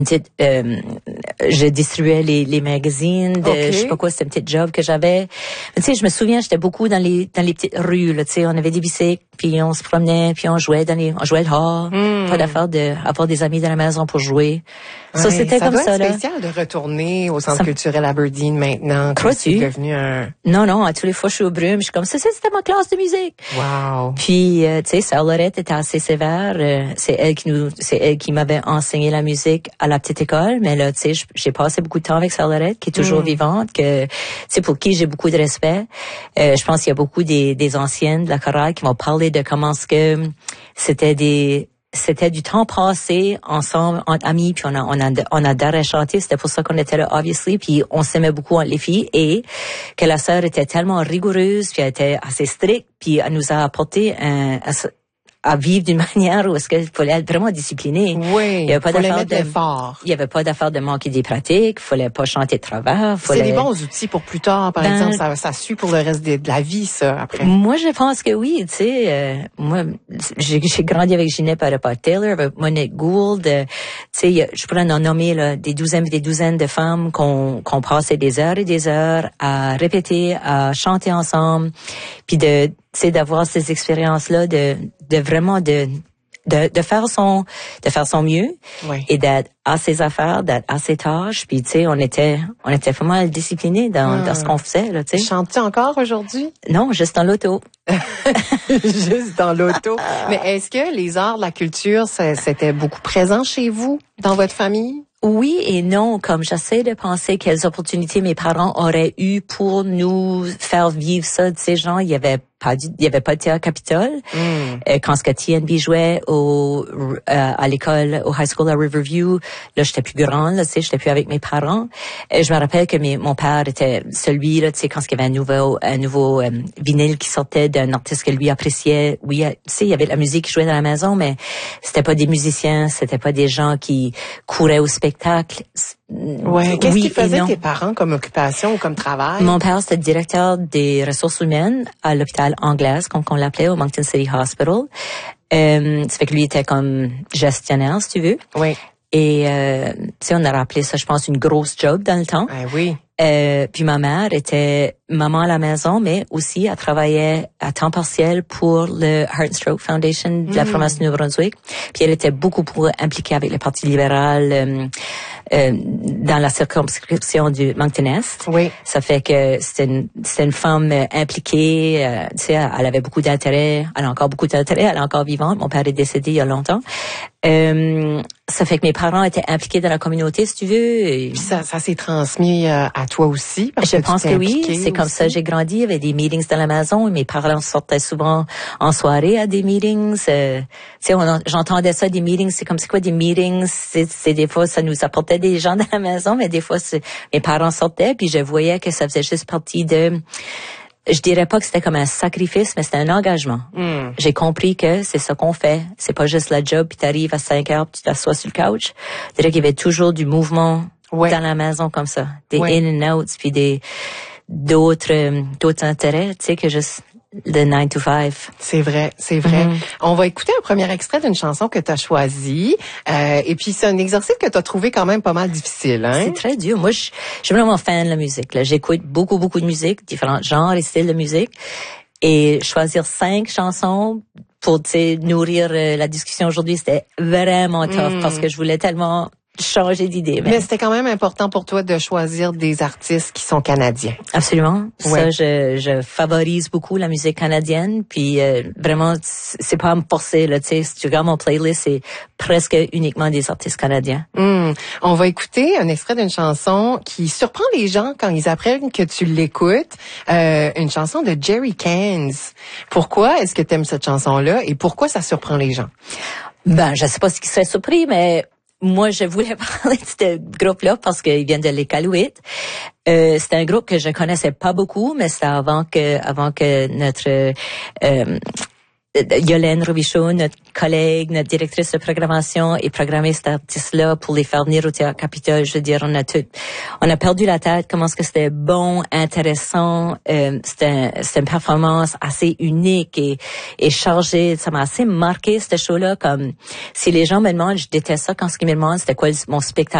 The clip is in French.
Je distribuais les magazines je sais pas quoi, c'était un petit job que j'avais. Tu sais, je me souviens, j'étais beaucoup dans les petites rues, là, tu sais, on avait des bicycles, puis on se promenait, puis on jouait dehors. Pas d'affaire avoir des amis dans la maison pour jouer. Ouais, ça, c'était comme ça, là. C'est spécial de retourner au centre culturel Aberdeen maintenant. Crois-tu? C'est devenu un... Non, à tous les fois, je suis au brume, je suis comme ça, c'était ma classe de musique. Wow. Puis, tu sais, Sœur Lorette était assez sévère. C'est elle qui m'avait enseigné la musique à la petite école. Mais là, tu sais, j'ai passé beaucoup de temps avec Sœur Lorette, qui est toujours vivante, tu sais, pour qui j'ai beaucoup de respect. Je pense qu'il y a beaucoup des anciennes de la chorale qui m'ont parlé de comment ce que c'était du temps passé ensemble entre amis, puis on adorait chanter, c'était pour ça qu'on était là obviously, puis on s'aimait beaucoup entre les filles, et que la sœur était tellement rigoureuse, puis elle était assez stricte, puis elle nous a apporté à vivre d'une manière où est-ce qu'il fallait être vraiment discipliné. Oui, il y avait pas d'affaire de manquer des pratiques, il fallait pas chanter de travers. C'est des bons outils pour plus tard, par exemple, ça suit pour le reste de la vie, ça, après. Moi, je pense que oui, tu sais, moi, j'ai grandi avec Ginette Taylor, avec Monique Gould, tu sais, je pourrais en nommer, là, des douzaines de femmes qu'on passait des heures et des heures à répéter, à chanter ensemble, puis c'est d'avoir ces expériences-là, de vraiment de faire son mieux, et d'être à ses affaires, d'être à ses tâches, puis tu sais, on était pas mal disciplinés dans ce qu'on faisait, là, tu sais. Chantes-tu encore aujourd'hui? Non, juste dans l'auto. Juste dans l'auto. Mais est-ce que les arts, la culture, c'était beaucoup présent chez vous, dans votre famille? Oui et non, comme j'essaie de penser quelles opportunités mes parents auraient eu pour nous faire vivre ça, tu sais, genre, il y avait pas de théâtre Capitole. Quand ce que TNB jouait à l'école, au high school à Riverview, là, j'étais plus grande, là, tu sais, j'étais plus avec mes parents. Je me rappelle que mon père était celui, là, tu sais, quand il y avait un nouveau vinyle qui sortait d'un artiste que lui appréciait. Oui, tu sais, il y avait de la musique qui jouait dans la maison, mais c'était pas des musiciens, c'était pas des gens qui couraient au spectacle. Ouais. Qu'est-ce qu'ils faisaient tes parents comme occupation ou comme travail? Mon père, c'était directeur des ressources humaines à l'hôpital Anglaise, comme on l'appelait, au Moncton City Hospital. Ça fait que lui était comme gestionnaire, si tu veux. Oui. Et, tu sais, on a rappelé ça, je pense, une grosse job dans le temps. Oui. Puis ma mère était maman à la maison, mais aussi elle travaillait à temps partiel pour le Heart and Stroke Foundation de la province du Nouveau-Brunswick. Puis elle était beaucoup impliquée avec le Parti libéral dans la circonscription du Moncton-Est. Oui. Ça fait que c'était une femme impliquée. Tu sais, elle avait beaucoup d'intérêt. Elle a encore beaucoup d'intérêt. Elle est encore vivante. Mon père est décédé il y a longtemps. Ça fait que mes parents étaient impliqués dans la communauté, si tu veux. Puis ça s'est transmis à toi aussi? Je pense que oui. C'est comme ça j'ai grandi. Il y avait des meetings dans la maison. Et mes parents sortaient souvent en soirée à des meetings. Tu sais, j'entendais ça, des meetings. C'est comme c'est quoi des meetings? C'est des fois, ça nous apportait des gens dans la maison, mais des fois, mes parents sortaient, puis je voyais que ça faisait juste partie je dirais pas que c'était comme un sacrifice, mais c'était un engagement. J'ai compris que c'est ça qu'on fait. C'est pas juste la job, puis t'arrives à 5 heures, puis tu t'assois sur le couch. Je dirais qu'il y avait toujours du mouvement dans la maison comme ça. Des in and outs, puis d'autres intérêts, tu sais, que juste le 9 to 5. C'est vrai. On va écouter un premier extrait d'une chanson que tu as choisie. Et puis, c'est un exercice que tu as trouvé quand même pas mal difficile, hein? C'est très dur. Moi, je suis vraiment fan de la musique, là. J'écoute beaucoup de musique, différents genres et styles de musique. Et choisir 5 chansons pour, tu sais, nourrir la discussion aujourd'hui, c'était vraiment tough parce que je voulais tellement changer d'idée. Mais c'était quand même important pour toi de choisir des artistes qui sont canadiens. Absolument. Ça, je favorise beaucoup la musique canadienne. Puis vraiment, c'est pas à me forcer, là. Tu sais, si tu regardes mon playlist, c'est presque uniquement des artistes canadiens. On va écouter un extrait d'une chanson qui surprend les gens quand ils apprennent que tu l'écoutes. Une chanson de Jerry Cans. Pourquoi est-ce que tu aimes cette chanson-là et pourquoi ça surprend les gens? Ben, je sais pas ce qui serait surpris, mais moi, je voulais parler de ce groupe-là parce qu'ils viennent de l'Iqaluit. C'était un groupe que je connaissais pas beaucoup, mais c'était avant que notre Yolène Robichaud, notre collègue, notre directrice de programmation, et programmer cet artiste-là pour les faire venir au Théâtre Capitole. Je veux dire, on a perdu la tête. Comment est-ce que c'était bon, intéressant. C'était une performance assez unique et chargée. Ça m'a assez marqué, ce show-là. Comme, si les gens me demandent, je déteste ça quand ils me demandent c'était quoi mon spectacle